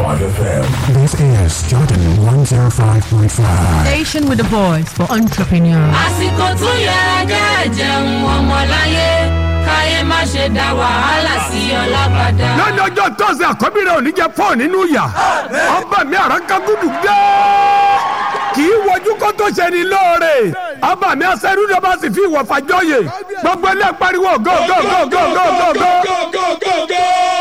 FM. This is Jordan 105.5. Station with a voice for entrepreneurs. àsìkò tún yẹ kẹ́ jẹun ọmọláyé káyé má ṣe dá wàhálà sí ọlábàdà. lọ́nà ọjọ́ tọ́sí àkọ́bí rẹ̀ ò ní jẹ́ fọ́ọ̀ nínú ìyà ọba mi àràkàgùdù gbé kì í wojú kó tó ṣe ní lóore ọba mi aṣẹ́rú ló bá sì fi ìwọ̀fà jọyè gbogbo ilé pariwo go go go go go go go.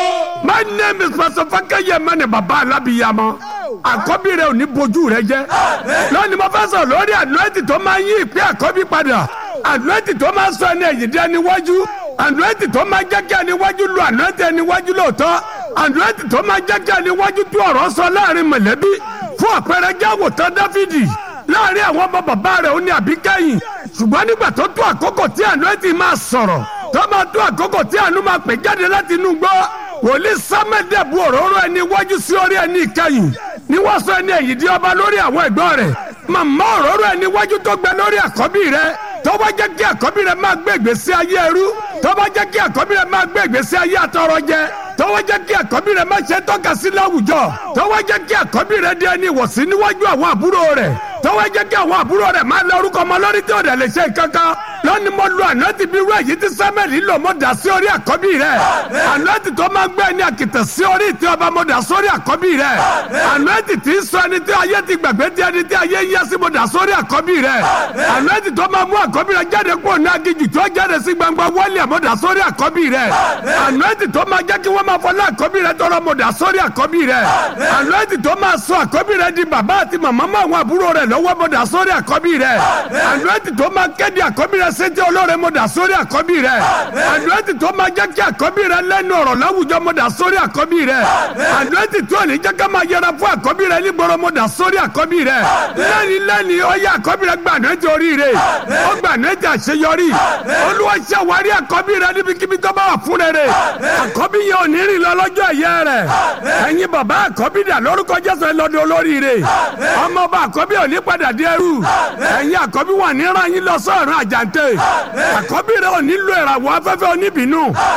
My name is Pastor Fakeye Mane baba alábìyamọ àkọ́bí rẹ̀ ò ní bojú rẹ̀ jẹ́ lónìí mo fẹ́ sọ lórí àdúrẹ́tì tó máa ń yí ìpín àkọ́bí padà àdúrẹ́tì tó máa ń sọ ẹni ẹ̀yìn dé ẹni wájú àdúrẹ́tì tó máa ń jẹ́ kí ẹni wájú lu àdúrẹ́tì ẹni wájú lóòótọ́ àdúrẹ́tì tó máa ń jẹ́ kí ẹni wájú tú ọ̀rọ̀ sọ láàrin mọ̀lẹ́bí fún àpẹẹrẹ jáwò tán Dáfídì láàrin àwọn ọmọ bàbá rẹ̀ ó ní àbíkẹ́yìn ṣùgbọ́n nígbà tó tó àkókò tí àdúrẹ́tì máa sọ̀rọ̀ tó máa tó àkókò tí àánú máa pè jáde láti inú gbọ́ wòlíì Sámúẹ́lì dẹ̀bù òróró ẹni wájú sí orí ẹni ìkẹyìn ní wọ́n sọ ẹni ẹ̀yìn di ọba lórí àwọn ẹ̀gbọ́n rẹ̀ màmá òróró ẹni wájú tó gbẹ lórí àkọ́bí rẹ̀ tó bá jẹ́ kí àkọ́bí rẹ̀ máa gbé ìgbésí ayé ẹrú tó bá jẹ́ kí àkọ́bí rẹ̀ máa gbé ìgbésí ayé àtọrọjẹ tó bá jẹ́ kí àkọ́bí rẹ̀ máa ṣe tọ́ka sí láwùjọ tó bá jẹ́ kí àkọ́bí rẹ̀ di ẹni ìwọ̀sí níwájú àwọn àbúrò rẹ̀ tó bá jẹ́ kí àwọn àbúrò rẹ̀ máa lọ orúkọ ọmọ lórí tí ò dẹ̀ lè ṣe kankan lónìí mo lu ànátì bí irú èyí tí Sámúẹ́lì lò mo dà sí orí àkọ́bí rẹ̀ ànátì tó máa gbé ẹni àkìtàn sí orí ìtì ọba mo dà sórí àkọ́bí rẹ̀ ànátì tí ń sọ ẹni tí ayé ti gbàgbé tí ẹni tí ayé ń yẹ sí mo dà sórí àkọ́bí rẹ̀ ànátì tó máa mú àkọ́bí rẹ̀ jáde kúrò ní agijù tó jáde sí gbangba wọlé mo dà sórí àkọ́bí rẹ̀ ànátì tó máa jẹ́ kí wọ́n máa fọlá àkọ́bí rẹ̀ tọrọ mo dà sórí àkọ́bí rẹ̀ ànátì tó máa sọ àkọ́bí rẹ̀ di bàbá àti màmá mọ́ àwọn àbúrò rẹ̀ lọ́wọ́ mo dà sórí àkọ́bí rẹ̀ ànátì tó máa kéde àkọ́bí rẹ̀ sétí olóore mo dà sórí àkọ́bí rẹ̀ ànátì tó máa jẹ́ kí àkọ́bí rẹ̀ lẹ́nu ọ̀rọ̀ láwùjọ mo dà sórí àkọ́bí rẹ̀ ànátì tó ní jẹ́ ká máa yẹra fún àkọ́bí rẹ̀ nígboro mo dà sórí àkọ́bí rẹ̀ lẹ́ni ó yẹ àkọ́bí rẹ̀ gbà ànátì oríire ó gbà ànátì àṣeyọrí Olúwa ṣàwárí àkọ́bí rẹ̀ níbikíbi tó bá wà fún rere àkọ́bí yẹn ò ní rìn lọ lọ́jọ́ ẹ̀yẹ rẹ̀ ẹ̀yin bàbá àkọ́bí dà lórúkọ Jésù ẹ lọ́dọ̀ olóríire ọmọ ọba àkọ́bí ò ní padà dé ẹrú ẹ̀yin àkọ́bí wà ní ràn yín lọ sọ́ọ̀rùn àjàǹtẹ̀ àkọ́bí rẹ̀ ò ní lo ìràwọ̀ afẹ́fẹ́ oníbínú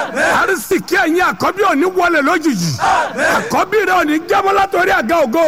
àrísìkí ẹ̀yin àkọ́bí ò ní wọlé lójijì àkọ́bí rẹ̀ ò ní jábọ́ látòrí àga ògo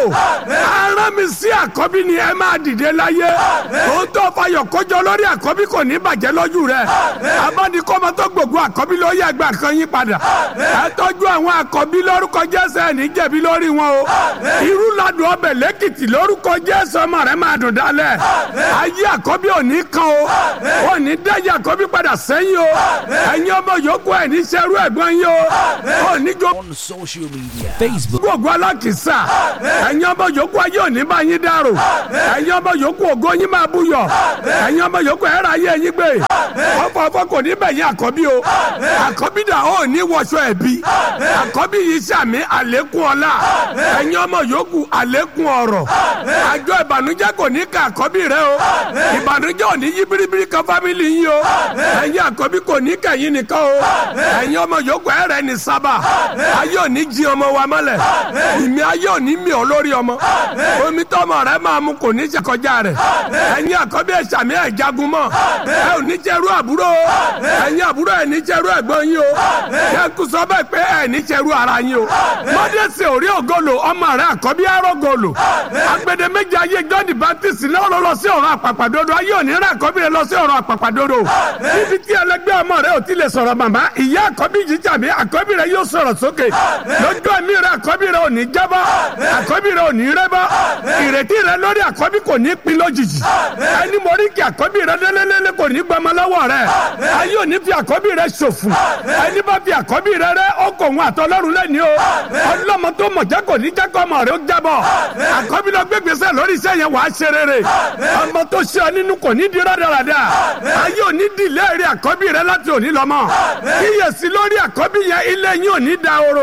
ara mi sí àkọ́bí ni ẹ máa dìde láyé òun tó fayọ̀ kójọ lórí àkọ́bí kò ní bàjẹ́ lójú rẹ̀ abánikọ́mọ tó gbogbo àkọ́bí ló yẹ gbà kan yín padà ẹ tọ́jú àwọn àkọ́bí lórúkọ Jésù ẹ̀ ní jẹ̀bi lórí wọn o irú ladùn ọbẹ̀ lẹ́kìtì lórúkọ Jésù ọmọ rẹ̀ máa dùn dálẹ̀ ayé àkọ́bí ò ní kan o ò ní dẹ́yẹ àkọ́bí padà sẹ́yìn o ẹ̀yin ọmọ yòókù ẹ̀ ní sẹ́rú ẹ̀gbọ́n yín o ò ní jó. On social media, Facebook. gbogbo alákìsà ẹ̀yin ọmọ yòókù ayé ò ní bá yín dárò ẹ̀yin ọmọ yòókù ògo yín máa búyọ̀ ẹ̀yin ọmọ yòókù ẹ̀rọ ayé yín gbé ọ̀fọ̀ọ̀fọ̀ kò ní bẹ̀yìn àkọ́bí o àkọ́bí dà ó ní wọṣọ ẹ̀bí àkọ́bí yìí sàmì àlékún ọlá ẹ̀yin ọmọ yòókù àlékún ọ̀rọ̀ àjọ ìbànújẹ́ kò ní ká àkọ́bí rẹ o ìbànújẹ́ ò ní yí biribiri kan fámìlì yín o ẹ̀yin àkọ́bí kò ní kẹ̀yìn nìkan o ẹ̀yin ọmọ yòókù ẹ̀rẹ̀ ní sábà ayé ò ní jí ọmọ wa mọ́lẹ̀ ìmí ayé ò ní mì ọ́ lórí ọmọ omi tọ́mọ rẹ máa mu kò ní ṣàkọjá rẹ ẹ̀yin àkọ́bí ẹ̀ sàmì ẹ̀ jagun mọ́ ẹ ò ní jẹ́rú àbúrò ẹ̀yin àbúrò ẹ̀ ní jẹ́rú ẹ̀gbọ́n yín o ẹ kú sọ bẹ́ẹ̀ pé ẹ̀ ní jẹ́rú ara yín o mọ́dẹ́sì orí ògolo ọmọ rẹ àkọ́bí arógolo agbede méjì ayé John the Baptist náà lọ sí ọ̀rọ̀ àpàpàdodo ayé òní rẹ àkọ́bí rẹ lọ sí ọ̀rọ̀ àpàpàdodo níbi tí ẹlẹgbẹ́ ọmọ rẹ ò ti lè sọ̀rọ̀ màmá ìyá àkọ́bí yìí jàmí àkọ́bí rẹ yóò sọ̀rọ̀ sókè lójú ẹ̀mí rẹ àkọ́bí rẹ ò ní jábọ́ àkọ́bí rẹ ò ní rẹ́bọ́ ìrètí rẹ lórí àkọ́bí kò ní pin lójijì ẹni mo rí kí àkọ́bí rẹ lélẹ́lẹ́lẹ́ kò ní gbọmọ lọ́wọ́ rẹ ayé òní fi àkọ́bí rẹ ṣòfò ẹni bá fi àkọ́bí rẹ rẹ ọkọ̀ òun àtọlọ́run lẹ́ni o ọlọ́mọ tó mọ̀ jẹ́ kò ní jẹ́ kọ́ ọmọ rẹ ó jábọ̀ àkọ́bí lọ gbé gbèsè lórí iṣẹ́ yẹn wàá ṣe rere ọmọ tó ṣe ọ nínú kò ní di rádaràda ayé òní dìlé èrè àkọ́bí rẹ láti òní lọ́mọ kíyèsí lórí àkọ́bí yẹn ilé yín ò ní da oro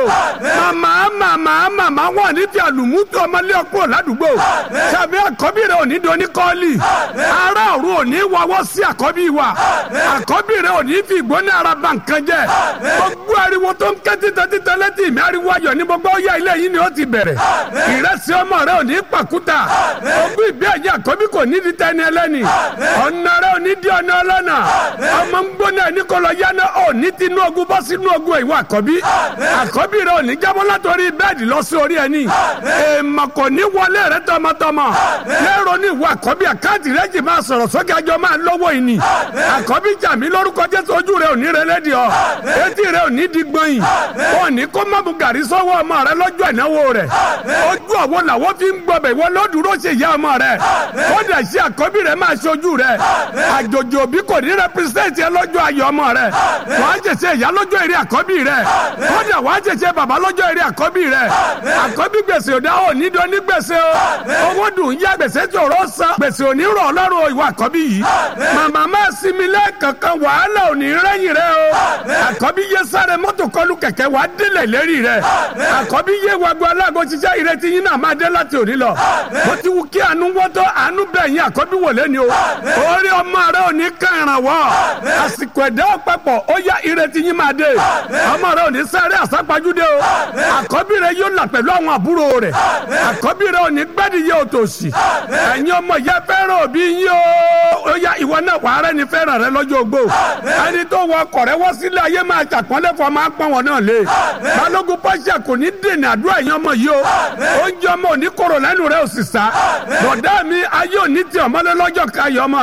màmá wọn ní fi àlùmútù ọmọlé ọkùnrin ládùúgbò sàbí àkọ́bí rẹ ò ní doni kọ́ọ̀lì ará ọ̀run ò ní wọ́wọ́ sí àkọ́bí wa àkọ́bí rẹ ò ní fi ìgbóná ara bà nǹkan jẹ́ gbogbo ariwo tó ń ké títẹ́ létí mi ariwo ayọ̀ ní gbogbo ọyá ilé yìí ni ó ti bẹ̀rẹ̀ ìrẹsì ọmọ rẹ ò ní pàkúta ogún ìgbé ẹ̀jẹ̀ àkọ́bí kò ní di tẹni ẹlẹ́ni ọ̀nà rẹ ò ní di ọ̀nà ọlọ́nà ọmọ ń gbóná ẹni kò lọ yáná ò ní tinú ogun bọ́ sínú ogun ìwà àkọ́bí rẹ ò ní jábọ́ látọrí látòrí bẹ́ẹ̀dì lọ sí orí ẹni èèmọ̀ kò ní wọlé rẹ tọmọtọmọ lẹ́rọ ní ìwọ àkọ́bí àkáǹtì rẹ jì máa sọ̀rọ̀ sókè àjọ máa lọ́wọ́ ìní àkọ́bí jàmí lórúkọ Jésù ojú rẹ ò ní rẹlẹ́dì ọ etí rẹ ò ní di gbọ̀nyìn ò ní kó má bu gàrí sọ́wọ́ ọmọ rẹ lọ́jọ́ ìnáwó rẹ ojú ọ̀wọ́ làwọ́ fi ń gbọbẹ̀ ìwọ ló dúró ṣe ìyá ọmọ rẹ kódà ṣe àkọ́bí rẹ máa ṣojú rẹ àjòjì òbí kò ní rẹpísẹ́ǹtì ẹ lọ́jọ́ ayọ̀ ọmọ rẹ wàá jẹ̀ṣẹ̀ ìyá lọ́jọ́ èrè àkọ́bí rẹ kódà wàá jẹ̀ṣẹ̀ bàbá lọ́jọ́ èrè àkọ́bí rẹ àkọ́bí gbèsè òdà ò ní dán ní gbèsè o owó dùn yá gbèsè tòró san gbèsè ò ní rọ̀ ọlọ́run ìwà àkọ́bí yìí màmá má sinmi lẹ́ẹ̀kankan wàhálà ò ní rẹ́yìn rẹ o àkọ́bí yé sáré mọ́tò kọlù kẹ̀kẹ́ wàá délẹ̀ lérí rẹ àkọ́bí yé wagbọ́ aláàgọ́ ṣiṣẹ́ ìrètí yín náà máa dé láti òní lọ bó ti wù kí àánú wọ́tọ́ àánú bẹ̀yìn àkọ́bí wò lẹ́ni o orí ọmọ rẹ ò ní kàn ìrànwọ́ àsìkò ẹ̀dá ọ̀pẹ̀pọ̀ ó yá ìrètí yín máa dé ọmọ rẹ ò ní sáré àsápajúdé o àkọ́bí rẹ yóò là pẹ̀lú àwọn àbúrò rẹ àkọ́bí rẹ ò ní gbẹ́dìyẹ òtòṣì ẹ̀yin ọmọ ìyá fẹ́ràn òbí yín o ó yá ìwọ náà wàá rẹ ní fẹ́ràn rẹ lọ́jọ́ ogbó ẹni tó wọ ọkọ̀ rẹ wọ́ sílé ayé máa ṣàpọ́nlé fún ọmọ apọ́n wọn náà lé balógun pàṣẹ kò ní dènà àdúrà ẹ̀yin ọmọ yìí o oúnjẹ ọmọ ò ní kóró lẹ́nu rẹ ò sì sá bọ̀dá mi ayé ò ní ti ọmọlé lọ́jọ́ káyọ̀ ọmọ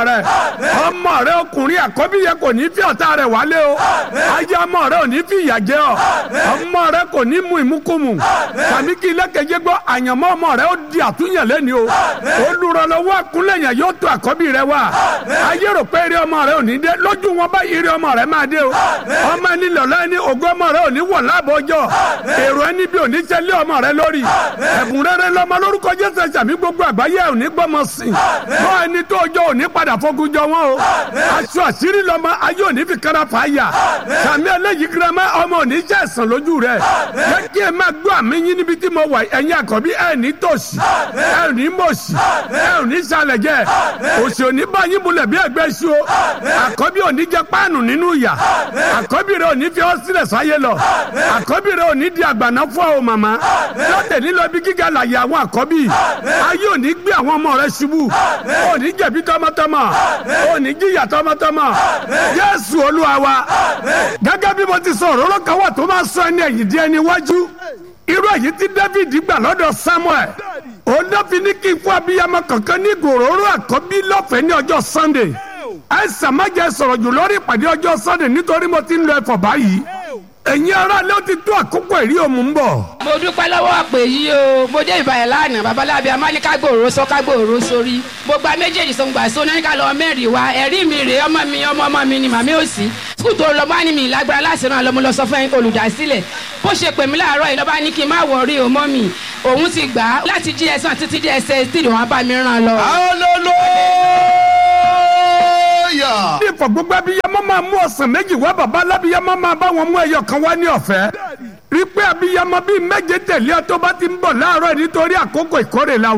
rẹ ọkùnrin àkọ́bí yẹ kò ní fi ọ̀tá rẹ wálé o ayé ọmọ rẹ ò ní fi ìyà jẹ ọ ọmọ rẹ kò ní mu ìmúkùmù tàbí kí ilé keje gbọ́ àyànmọ́ ọmọ rẹ ó di àtúnyẹ̀ lẹ́ni o olùrànlọ́wọ́ àkúnlẹ̀yìn yóò tó àkọ́bí rẹ wá ayé rò pé eré ọmọ rẹ ò ní dé lójú wọn bá eré ọmọ rẹ máa dé o ọmọ ẹni lọ́lá ẹni ògo ọmọ rẹ ò ní wọ̀ láàbọ̀jọ́ èrò ẹni bí ò ní tẹ́lẹ̀ ọmọ rẹ lórí ẹ̀bùn rere lọ́mọ lórúkọ Jésù sàmí gbogbo àgbáyé ò ní gbọ́mọ sìn bọ́ ẹni tó ọjọ́ ò ní padà fogun jọ wọn o aṣọ àṣírí lọ́mọ ayé ò ní fi kára fà á yà sàmí ẹlẹ́yìí girama ọmọ ò ní jẹ́ ẹ̀sán lójú rẹ yẹ kí ẹ máa gbọ́ àmì yín níbi tí mo wà ẹ̀yin àkọ́bí ẹ̀ ní tòṣì ẹ̀ ní mọ̀ṣì ẹ̀ ní sàlẹ̀ jẹ́ òṣì òní bá yín bulẹ̀ bí ẹgbẹ́ ṣu o àkọ́bí ò ní jẹ páànù nínú ìyà àkọ́bí rẹ ò ní fi ọ́ sílẹ̀ sáyé lọ àkọ́bí rẹ ò ní di àgbàná fún ọ màmá lọ́tẹ̀ nílọ bí gíga làyè àwọn àkọ́bí ayé ò ní gbé àwọn ọmọ rẹ ṣubú ò ní jẹ̀bi tọmọtọmọ ò ní jìyà tọmọtọmọ Jésù Olúwa wa gẹ́gẹ́ bí mo ti sọ òróró kan wà tó máa sọ ẹni ẹ̀yìn di ẹni wájú irú èyí tí David gbà lọ́dọ̀ Samuel olófin ní kí n fún abiyamọ kankan ní gòróró àkọ́bí lọ́fẹ̀ẹ́ ní ọjọ́ Sunday àìsàn má jẹ́ sọ̀rọ̀ jù lórí ìpàdé ọjọ́ Sunday nítorí mo ti ń lọ ẹ̀fọ̀ báyìí ẹ̀yin ará ló ti tó àkókò ẹ̀rí òmù ń bọ̀. mo dúpẹ́ lọ́wọ́ àpè yìí o mo dé ìbàyẹ̀ lánàá babalábi amáníká gbòòrò sọ ká gbòòrò sórí mo gba méjèèjì sọ gbà sọ náà ká lọ mẹ́rin wa ẹ̀rí mi rèé ọmọ mi ni màmí òsì skul tó lọ bá ní mi lágbára láti ràn lọ́mọ lọ sọ fún olùdásílẹ̀ bó ṣe pè mí láàárọ̀ yìí lọ́ba ní kí n má wọrí o mọ́ mi òun ti gbà á láti GS1 títí DSS 3 wọn bá mi ràn lọ. ní ìfọ̀ gbogbo abiyamọ máa mú ọ̀sán méjì wá bàbá alábiyamọ máa bá wọn mú ẹyọ kan wá ní ọ̀fẹ́ rí pé abiyamọ bíi méje tẹ̀lé ọ tó bá ti ń bọ̀ láàárọ̀ nítorí àkókò ìkórè la wà.